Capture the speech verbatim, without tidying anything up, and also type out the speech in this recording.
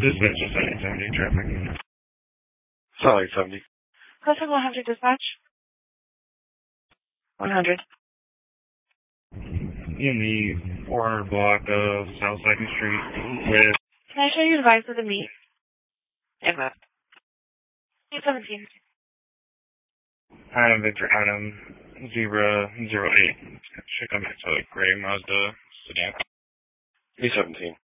Dispatch is seven seventy traffic. Solid seventy. Closing one hundred dispatch. one hundred. In the four hundred block of South second Street with... Can I show you device with a meet? Yeah, ma'am. eight seventeen. Item Victor Item zero zero eight. Should come back to a gray Mazda sedan. eight seventeen.